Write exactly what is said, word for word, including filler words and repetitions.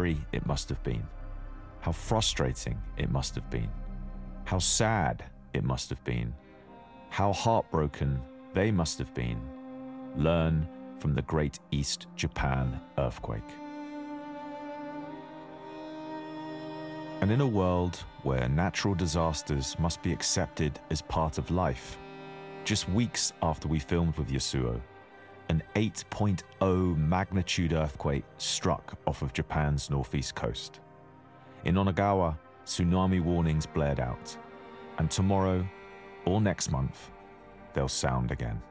scary it must have been. How frustrating it must have been. How sad it must have been. How heartbroken they must have been. Learn from the Great East Japan earthquake. And in a world where natural disasters must be accepted as part of life, just weeks after we filmed with Yasuo, an eight point oh magnitude earthquake struck off of Japan's northeast coast. In Onagawa, tsunami warnings blared out, and tomorrow, or next month, they'll sound again.